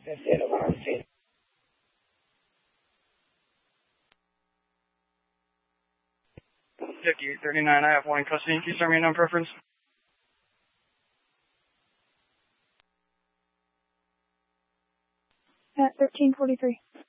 5839, I have one in custody. Can you start me a number preference? 1343.